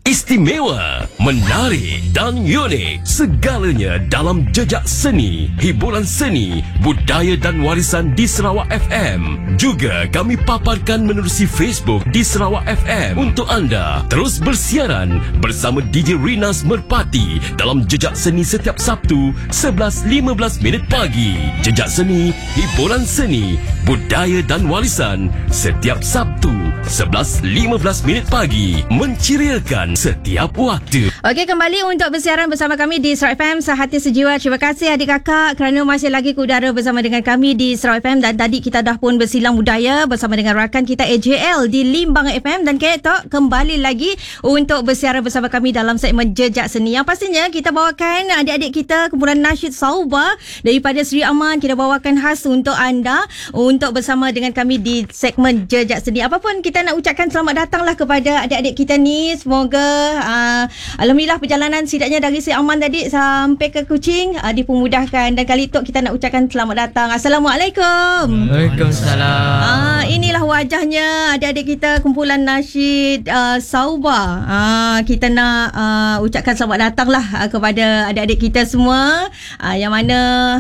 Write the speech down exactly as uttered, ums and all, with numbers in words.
Istimewa, menarik dan unik. Segalanya dalam jejak seni, hiburan seni, budaya dan warisan di Sarawak F M. Juga kami paparkan menerusi Facebook di Sarawak F M untuk anda. Terus bersiaran bersama D J Rinas Merpati dalam Jejak Seni setiap Sabtu sebelas lima belas minit pagi. Jejak Seni, hiburan seni, budaya dan warisan setiap Sabtu sebelas lima belas minit pagi. Menceriakan setiap waktu. Okey, kembali untuk bersiaran bersama kami di Sarawak F M Sehati Sejiwa. Terima kasih adik kakak kerana masih lagi ke udara bersama dengan kami di Sarawak F M. Dan tadi kita dah pun bersilang budaya bersama dengan rakan kita A J L di Limbang F M. Dan ketok kembali lagi untuk bersiaran bersama kami dalam segmen Jejak Seni. Yang pastinya kita bawakan adik-adik kita kumpulan nasyid Sauba daripada Seri Aman. Kita bawakan khas untuk anda untuk bersama dengan kami di segmen Jejak Seni. Apapun kita nak ucapkan selamat datanglah kepada adik-adik kita ni. Semoga uh, alhamdulillah perjalanan setidaknya dari Seri Aman tadi sampai ke Kuching uh, dipermudahkan. Dan kali itu kita nak ucapkan selamat datang. Assalamualaikum. Waalaikumsalam. Ah, inilah wajahnya adik-adik kita kumpulan nasyid uh, Sauba. Ah, kita nak uh, ucapkan selamat datanglah uh, kepada adik-adik kita semua uh, yang mana